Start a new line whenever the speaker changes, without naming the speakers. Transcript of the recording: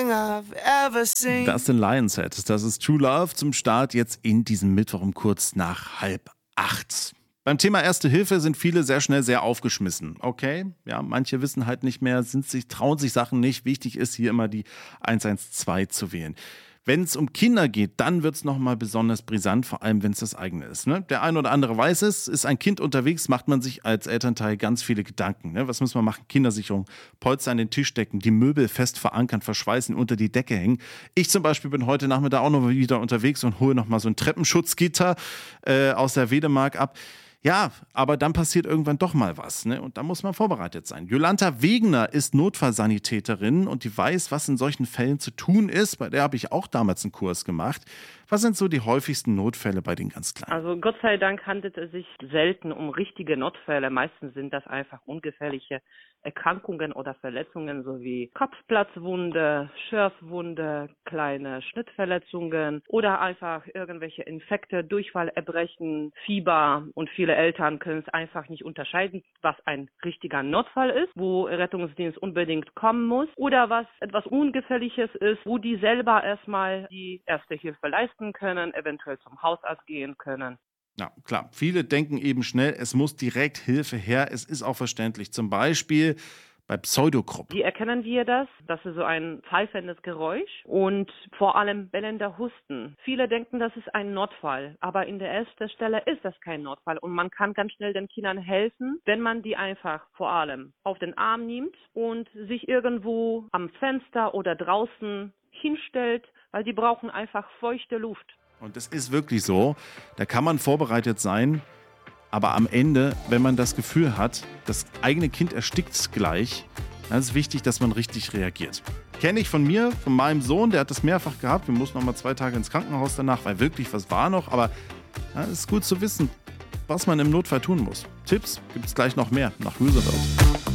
I've ever seen.
Das sind Lionshead. Das ist True Love zum Start jetzt in diesem Mittwoch um kurz nach 7:30. Beim Thema Erste Hilfe sind viele sehr schnell sehr aufgeschmissen. Okay, ja, manche wissen halt nicht mehr, trauen sich Sachen nicht. Wichtig ist hier immer die 112 zu wählen. Wenn es um Kinder geht, dann wird es nochmal besonders brisant, vor allem wenn es das eigene ist. Ne? Der eine oder andere weiß es, ist ein Kind unterwegs, macht man sich als Elternteil ganz viele Gedanken. Ne? Was muss man machen? Kindersicherung, Polster an den Tisch decken, die Möbel fest verankern, verschweißen, unter die Decke hängen. Ich zum Beispiel bin heute Nachmittag auch noch wieder unterwegs und hole nochmal so ein Treppenschutzgitter aus der Wedemark ab. Ja, aber dann passiert irgendwann doch mal was, ne? Und da muss man vorbereitet sein. Jolanta Wegener ist Notfallsanitäterin und die weiß, was in solchen Fällen zu tun ist. Bei der habe ich auch damals einen Kurs gemacht. Was sind so die häufigsten Notfälle bei den ganz Kleinen?
Also Gott sei Dank handelt es sich selten um richtige Notfälle. Meistens sind das einfach ungefährliche Erkrankungen oder Verletzungen sowie Kopfplatzwunde, Schürfwunde, kleine Schnittverletzungen oder einfach irgendwelche Infekte, Durchfall, Erbrechen, Fieber. Und viele Eltern können es einfach nicht unterscheiden, was ein richtiger Notfall ist, wo Rettungsdienst unbedingt kommen muss oder was etwas Ungefährliches ist, wo die selber erstmal die Erste Hilfe leisten können, eventuell zum Hausarzt gehen können.
Ja, klar. Viele denken eben schnell, es muss direkt Hilfe her. Es ist auch verständlich. Zum Beispiel bei Pseudokrupp.
Wie erkennen wir das? Das ist so ein pfeifendes Geräusch und vor allem bellender Husten. Viele denken, das ist ein Notfall, aber in der ersten Stelle ist das kein Notfall und man kann ganz schnell den Kindern helfen, wenn man die einfach vor allem auf den Arm nimmt und sich irgendwo am Fenster oder draußen hinstellt, weil die brauchen einfach feuchte Luft.
Und es ist wirklich so, da kann man vorbereitet sein, aber am Ende, wenn man das Gefühl hat, das eigene Kind erstickt gleich, dann ist es wichtig, dass man richtig reagiert. Kenne ich von mir, von meinem Sohn, der hat das mehrfach gehabt. Wir mussten noch mal 2 Tage ins Krankenhaus danach, weil wirklich was war noch. Aber es ist gut zu wissen, was man im Notfall tun muss. Tipps gibt es gleich noch mehr nach Roosevelt.